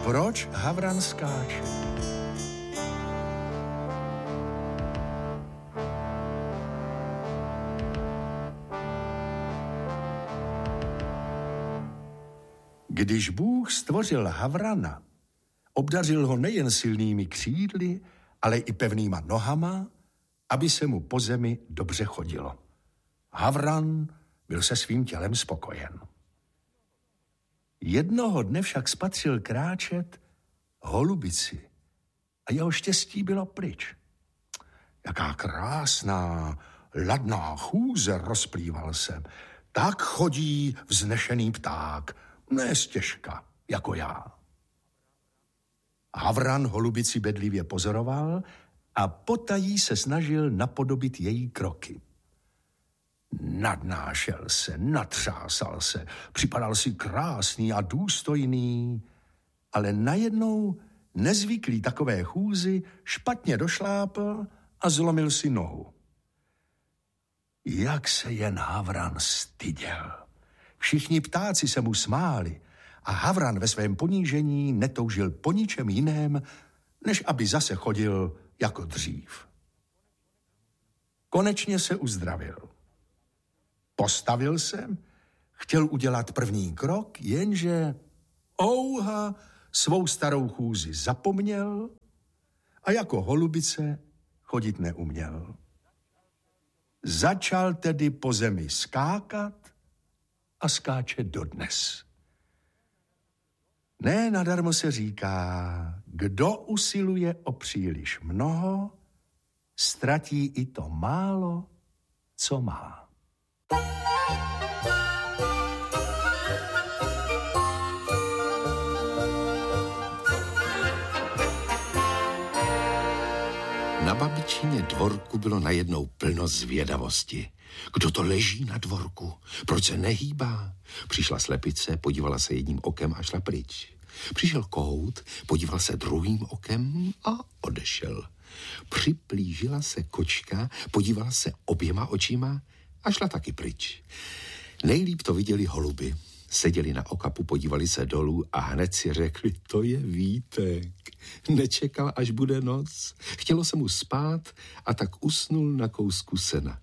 Proč havran skáče? Když Bůh stvořil havrana, obdařil ho nejen silnými křídly, ale i pevnýma nohama, aby se mu po zemi dobře chodilo. Havran byl se svým tělem spokojen. Jednoho dne však spatřil kráčet holubici a jeho štěstí bylo pryč. Jaká krásná, ladná chůze, rozplýval se. Tak chodí vznešený pták, ne stěžka, jako já. Havran holubici bedlivě pozoroval a potají se snažil napodobit její kroky. Nadnášel se, natřásal se, připadal si krásný a důstojný, ale najednou nezvyklý takové chůzi špatně došlápl a zlomil si nohu. Jak se jen havran styděl. Všichni ptáci se mu smáli a havran ve svém ponížení netoužil po ničem jiném, než aby zase chodil jako dřív. Konečně se uzdravil. Postavil se, chtěl udělat první krok, jenže ouha, svou starou chůzi zapomněl a jako holubice chodit neuměl. Začal tedy po zemi skákat a skáče dodnes. Ne nadarmo se říká, kdo usiluje o příliš mnoho, ztratí i to málo, co má. Na babičině dvorku bylo najednou plno zvědavosti. Kdo to leží na dvorku? Proč se nehýbá? Přišla slepice, podívala se jedním okem a šla pryč. Přišel kohout, podíval se druhým okem a odešel. Připlížila se kočka, podívala se oběma očima a šla taky pryč. Nejlíp to viděli holuby. Seděli na okapu, podívali se dolů a hned si řekli, to je Vítek. Nečekal, až bude noc. Chtělo se mu spát a tak usnul na kousku sena.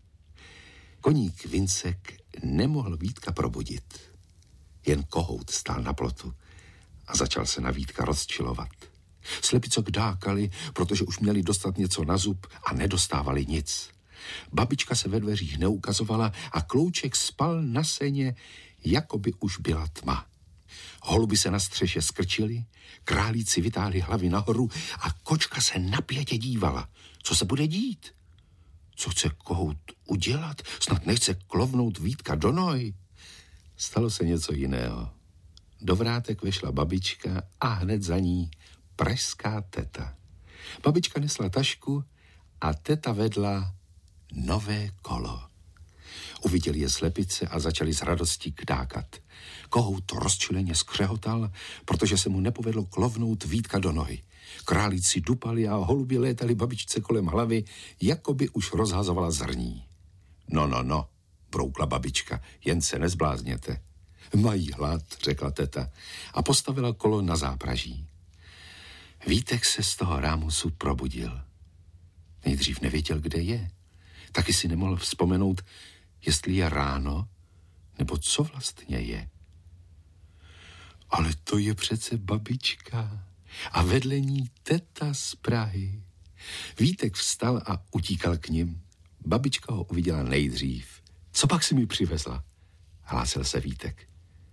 Koník Vincek nemohl Vítka probudit. Jen kohout stál na plotu a začal se na Vítka rozčilovat. Slepice kdákali, protože už měli dostat něco na zub a nedostávali nic. Babička se ve dveřích neukazovala a Klouček spal na seně, jako by už byla tma. Holuby se na střeše skrčili, králíci vytáhli hlavy nahoru a kočka se napětě dívala. Co se bude dít? Co chce kohout udělat? Snad nechce klovnout Vítka do nohy? Stalo se něco jiného. Do vrátek vešla babička a hned za ní pražská teta. Babička nesla tašku a teta vedla nové kolo. Uviděli je slepice a začali s radostí kdákat. Kohout rozčileně skřehotal, protože se mu nepovedlo klovnout Vítka do nohy. Králíci dupali a holubi létali babičce kolem hlavy, jako by už rozhazovala zrní. No, broukla babička, jen se nezblázněte. Mají hlad, řekla teta a postavila kolo na zápraží. Vítek se z toho rámusu probudil. Nejdřív nevěděl, kde je. Taky si nemohl vzpomenout, jestli je ráno, nebo co vlastně je. Ale to je přece babička a vedle ní teta z Prahy. Vítek vstal a utíkal k nim. Babička ho uviděla nejdřív. Co pak si mi přivezla? Hlásil se Vítek.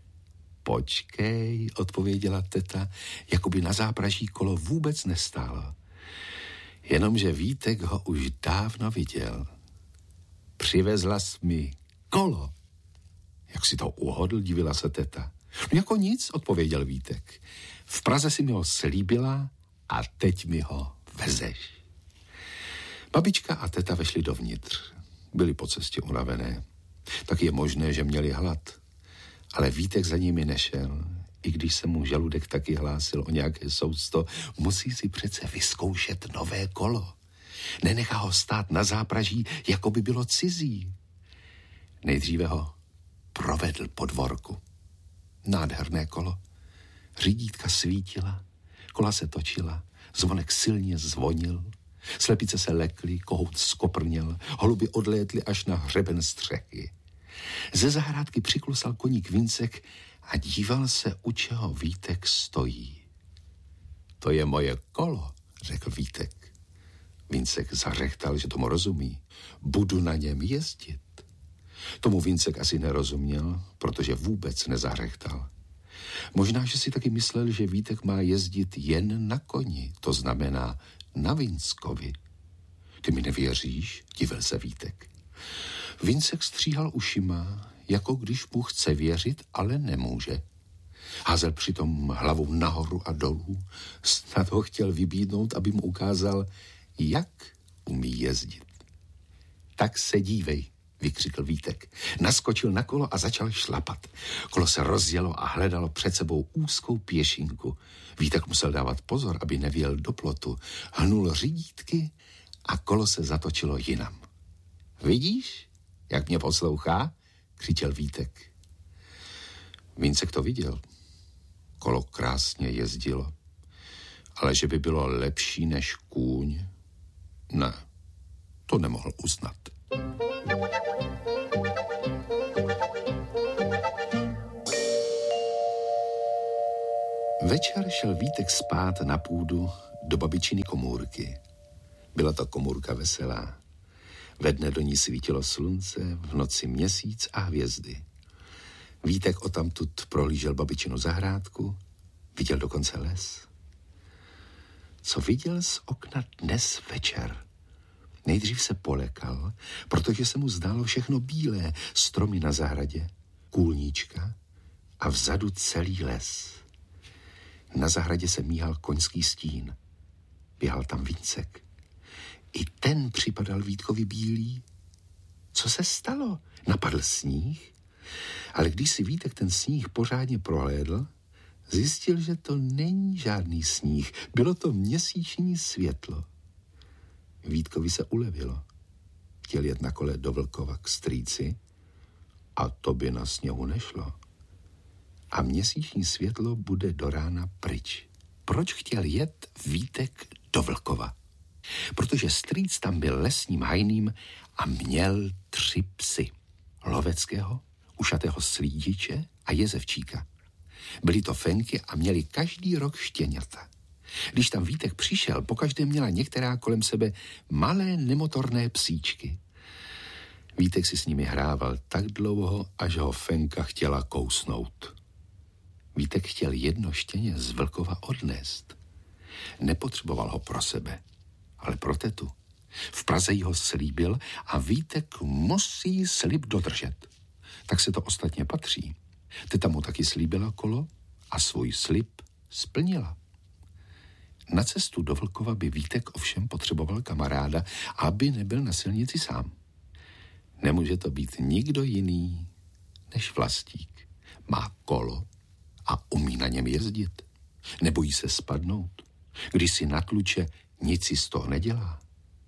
Počkej, odpověděla teta, jako by na zápraží kolo vůbec nestálo. Jenomže Vítek ho už dávno viděl. Přivezla jsi mi kolo. Jak si to uhodl, divila se teta. No jako nic, odpověděl Vítek. V Praze si mi ho slíbila a teď mi ho vezeš. Babička a teta vešli dovnitř. Byli po cestě unavené. Tak je možné, že měli hlad. Ale Vítek za nimi nešel. I když se mu žaludek taky hlásil o nějaké sousto, musí si přece vyzkoušet nové kolo. Nenechá ho stát na zápraží, jako by bylo cizí. Nejdříve ho provedl po dvorku. Nádherné kolo. Řídítka svítila, Kola se točila, zvonek silně zvonil, slepice se lekly, kohout skoprněl, holuby odlétly až na hřeben střechy. Ze zahrádky přiklusal koník Víncek a díval se, u čeho Vítek stojí. To je moje kolo, řekl Vítek. Víncek zařechtal, že tomu rozumí. Budu na něm jezdit. Tomu Víncek asi nerozuměl, protože vůbec nezařechtal. Možná, že si taky myslel, že Vítek má jezdit jen na koni, to znamená na Vínckovi. Ty mi nevěříš? Divil se Vítek. Víncek stříhal ušima, jako když mu chce věřit, ale nemůže. Házel přitom hlavou nahoru a dolů, snad ho chtěl vybídnout, aby mu ukázal, jak umí jezdit. Tak se dívej, vykřikl Vítek. Naskočil na kolo a začal šlapat. Kolo se rozjelo a hledalo před sebou úzkou pěšinku. Vítek musel dávat pozor, aby nevěl do plotu. Hnul řídítky a kolo se zatočilo jinam. Vidíš, jak mě poslouchá? Křičel Vítek. Víncek to viděl. Kolo krásně jezdilo. Ale že by bylo lepší než kůň, ne, to nemohl uznat. Večer šel Vítek spát na půdu do babičiny komůrky. Byla to komůrka veselá. Ve dne do ní svítilo slunce, v noci měsíc a hvězdy. Vítek odtamtud prohlížel babičinu zahrádku, viděl dokonce les. Co viděl z okna dnes večer? Nejdřív se polekal, protože se mu zdálo všechno bílé, stromy na zahradě, kůlníčka a vzadu celý les. Na zahradě se míhal koňský stín. Běhal tam Víncek. I ten připadal Vítkovi bílý. Co se stalo? Napadl sníh? Ale když si Vítek ten sníh pořádně prohlédl, zjistil, že to není žádný sníh. Bylo to měsíční světlo. Vítkovi se ulevilo. Chtěl jet na kole do Vlkova k strýci a to by na sněhu nešlo. A měsíční světlo bude do rána pryč. Proč chtěl jet Vítek do Vlkova? Protože strýc tam byl lesním hajným a měl 3 psy. Loveckého, ušatého slídiče a jezevčíka. Byly to fenky a měli každý rok štěňata. Když tam Vítek přišel, pokaždé měla některá kolem sebe malé nemotorné psíčky. Vítek si s nimi hrával tak dlouho, až ho fenka chtěla kousnout. Vítek chtěl jedno štěně z Vlkova odnést. Nepotřeboval ho pro sebe, ale pro tetu. V Praze jí ho slíbil a Vítek musí slib dodržet. Tak se to ostatně patří. Teta mu taky slíbila kolo a svůj slib splnila. Na cestu do Vlkova by Vítek ovšem potřeboval kamaráda, aby nebyl na silnici sám. Nemůže to být nikdo jiný než Vlastík. Má kolo a umí na něm jezdit. Nebojí se spadnout. Když si natluče, nic si z toho nedělá.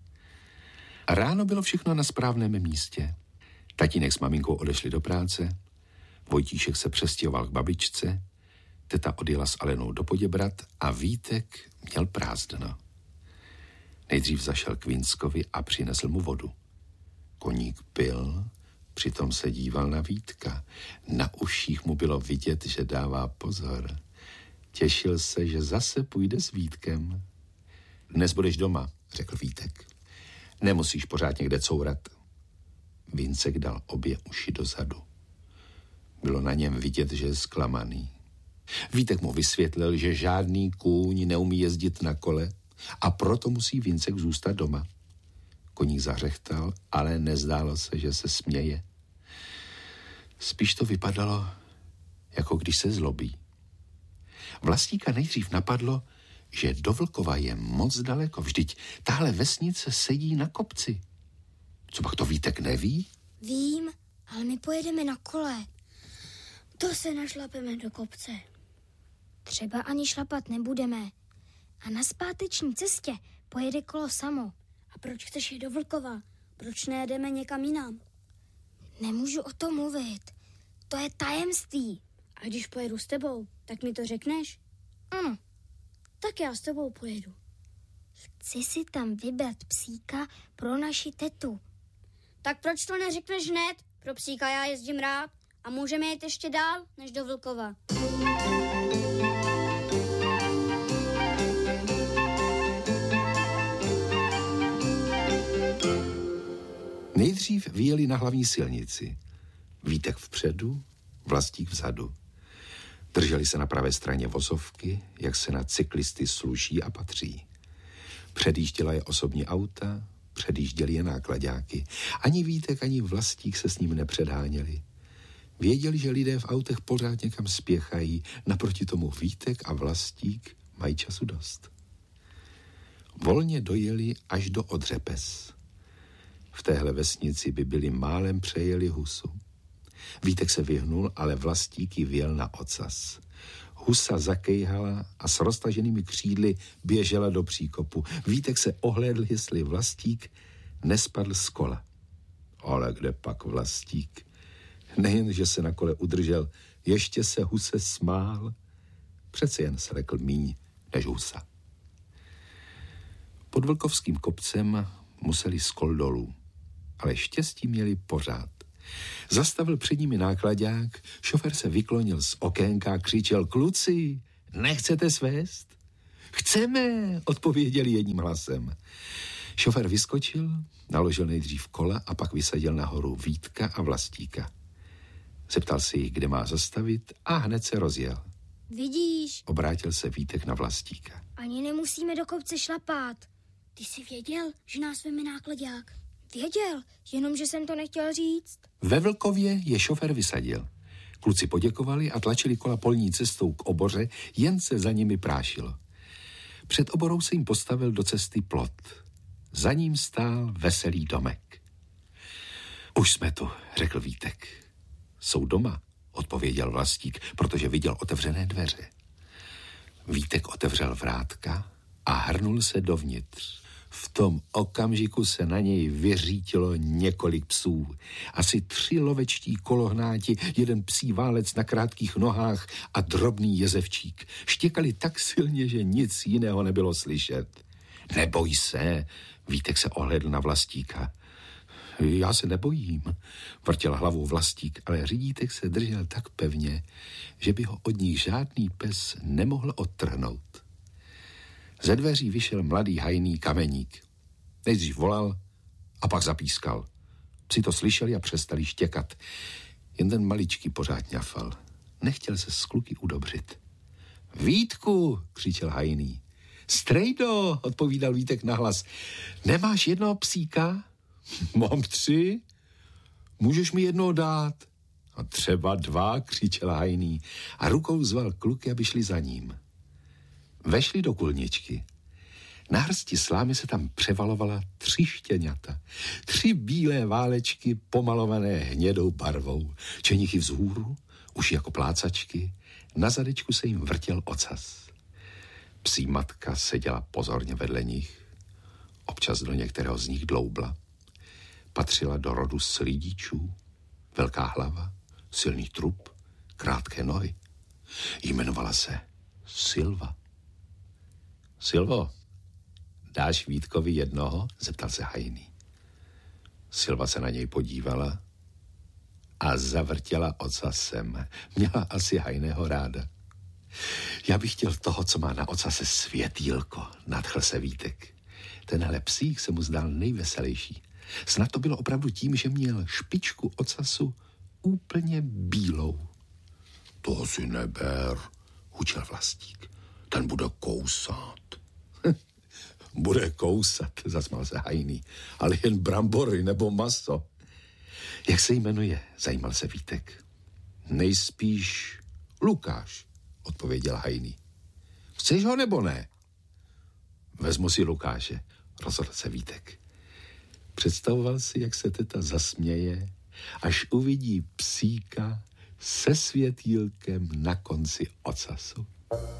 A ráno bylo všechno na správném místě. Tatínek s maminkou odešli do práce, Vojtíšek se přestěhoval k babičce, teta odjela s Alenou do Poděbrat a Vítek měl prázdno. Nejdřív zašel k Vínckovi a přinesl mu vodu. Koník pil, přitom se díval na Vítka. Na uších mu bylo vidět, že dává pozor. Těšil se, že zase půjde s Vítkem. Dnes budeš doma, řekl Vítek. Nemusíš pořád někde courat. Víncek dal obě uši dozadu. Bylo na něm vidět, že je zklamaný. Vítek mu vysvětlil, že žádný kůň neumí jezdit na kole a proto musí Víncek zůstat doma. Koník zařechtal, ale nezdálo se, že se směje. Spíš to vypadalo, jako když se zlobí. Vlastníka nejdřív napadlo, že do Vlkova je moc daleko. Vždyť tahle vesnice sedí na kopci. Co pak to Vítek neví? Vím, ale my pojedeme na kole. To se našlapeme do kopce. Třeba ani šlapat nebudeme. A na zpáteční cestě pojede kolo samo. A proč chceš jít do Vlkova? Proč nejedeme někam jinam? Nemůžu o tom mluvit. To je tajemství. A když pojedu s tebou, tak mi to řekneš? Ano. Tak já s tebou pojedu. Chci si tam vybrat psíka pro naši tetu. Tak proč to neřekneš hned? Pro psíka já jezdím rád a můžeme jít ještě dál, než do Vlkova. Nejdřív vyjeli na hlavní silnici. Vítek vpředu, Vlastík vzadu. Drželi se na pravé straně vozovky, jak se na cyklisty sluší a patří. Předjížděla je osobní auta, předjížděli je náklaďáky. Ani Vítek, ani Vlastík se s ním nepředháněli. Věděli, že lidé v autech pořád někam spěchají, naproti tomu Vítek a Vlastík mají času dost. Volně dojeli až do Odřepes. V téhle vesnici by byli málem přejeli Husu. Vítek se vyhnul, ale Vlastík ji vjel na ocas. Husa zakejhala a s roztaženými křídly běžela do příkopu. Vítek se ohlédl, jestli Vlastík nespadl z kola. Ale kde pak Vlastík? Nejen, že se na kole udržel, ještě se Huse smál. Přece jen se lekl míň než Husa. Pod Vlkovským kopcem museli z kol dolů, ale štěstí měli pořád. Zastavil před nimi náklaďák, šofér se vyklonil z okénka a křičel: kluci, nechcete svést? Chceme, odpověděli jedním hlasem. Šofér vyskočil, naložil nejdřív kola a pak vysadil nahoru Vítka a Vlastíka. Zeptal se jich, kde má zastavit, a hned se rozjel. Vidíš? Obrátil se Vítek na Vlastíka. Ani nemusíme do kopce šlapat. Ty jsi věděl, že nás veme náklaďák? Věděl, jenomže jsem to nechtěl říct. Ve Vlkově je šofér vysadil. Kluci poděkovali a tlačili kola polní cestou k oboře, jen se za nimi prášilo. Před oborou se jim postavil do cesty plot. Za ním stál veselý domek. Už jsme tu, řekl Vítek. Jsou doma, odpověděl Vlastík, protože viděl otevřené dveře. Vítek otevřel vrátka a hrnul se dovnitř. V tom okamžiku se na něj vyřítilo několik psů. Asi 3 lovečtí kolohnáti, 1 psí válec na krátkých nohách a drobný jezevčík. Štěkali tak silně, že nic jiného nebylo slyšet. Neboj se, Vítek se ohlédl na Vlastíka. Já se nebojím, vrtěl hlavou Vlastík, ale Řidítek se držel tak pevně, že by ho od nich žádný pes nemohl odtrhnout. Ze dveří vyšel mladý hajný Kameník. Nejdřív volal a pak zapískal. Psi to slyšeli a přestali štěkat. Jen ten maličký pořád ňafal. Nechtěl se s kluky udobřit. Vítku, křičel hajný. Strejdo, odpovídal Vítek nahlas. Nemáš jednoho psíka? Mám 3. Můžeš mi jednoho dát? A třeba 2, křičel hajný a rukou zval kluky, aby šli za ním. Vešli do kulničky. Na hrsti slámy se tam převalovala 3 štěňata. 3 bílé válečky pomalované hnědou barvou. Čenichy vzhůru, uši jako plácačky. Na zadečku se jim vrtěl ocas. Psí matka seděla pozorně vedle nich. Občas do některého z nich dloubla. Patřila do rodu slídičů. Velká hlava, silný trup, krátké nohy. Jmenovala se Silva. Silvo, dáš Vítkovi jednoho? Zeptal se hajný. Silva se na něj podívala a zavrtěla ocasem. Měla asi hajného ráda. Já bych chtěl toho, co má na ocase světýlko, nadchl se Vítek. Tenhle psík se mu zdál nejveselější. Snad to bylo opravdu tím, že měl špičku ocasu úplně bílou. To si neber, hučel Vlastík. Ten bude kousat. Bude kousat, zasmál se hajný, ale jen brambory nebo maso. Jak se jmenuje, zajímal se Vítek. Nejspíš Lukáš, odpověděl hajný. Chceš ho nebo ne? Vezmu si Lukáše, rozhodl se Vítek. Představoval si, jak se teta zasměje, až uvidí psíka se světýlkem na konci ocasu.